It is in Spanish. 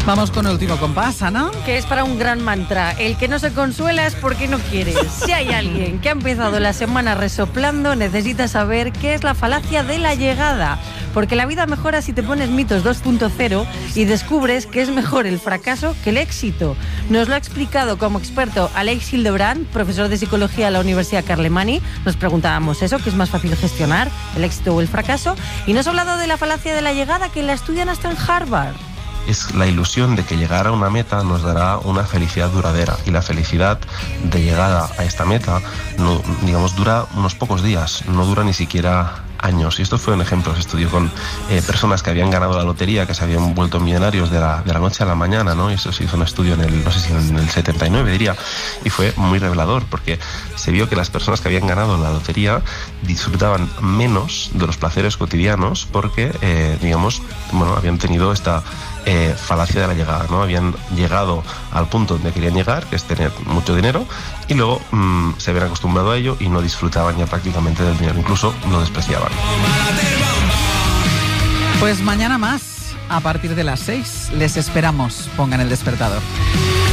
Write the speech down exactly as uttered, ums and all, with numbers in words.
Vamos con el último compás, Ana. Que es para un gran mantra. El que no se consuela es porque no quiere. Si hay alguien que ha empezado la semana resoplando, necesita saber qué es la falacia de la llegada. Porque la vida mejora si te pones mitos dos punto cero y descubres que es mejor el fracaso que el éxito. Nos lo ha explicado como experto Alex Hildebrand, profesor de psicología a la Universidad Carlemany. Nos preguntábamos eso, ¿qué es más fácil gestionar, el éxito o el fracaso? Y nos ha hablado de la falacia de la llegada, que la estudian hasta en Harvard. Es la ilusión de que llegar a una meta nos dará una felicidad duradera, y la felicidad de llegada a esta meta no, digamos, dura unos pocos días, no dura ni siquiera años. Y esto fue un ejemplo. Se estudió con eh, personas que habían ganado la lotería, que se habían vuelto millonarios de la, de la noche a la mañana, ¿no? Y eso se hizo un estudio en el, no sé si en el setenta y nueve, diría, y fue muy revelador, porque se vio que las personas que habían ganado la lotería disfrutaban menos de los placeres cotidianos porque, eh, digamos, bueno, habían tenido esta Eh, falacia de la llegada, ¿no? Habían llegado al punto donde querían llegar, que es tener mucho dinero, y luego mmm, se habían acostumbrado a ello y no disfrutaban ya prácticamente del dinero, incluso lo despreciaban. Pues mañana más, a partir de las seis, les esperamos. Pongan el despertador.